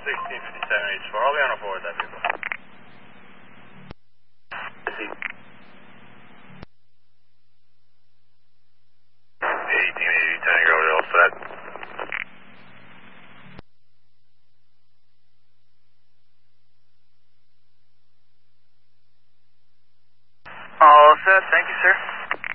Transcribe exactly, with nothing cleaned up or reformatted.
sixteen fifty-seven H four, I'll be on a forward that vehicle. eighteen eighty, Tango, all set. All set, thank you, sir.